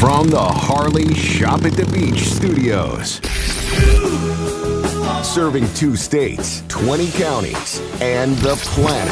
From the Harley Shop at the Beach studios. Serving 2 states, 20 counties, and the planet.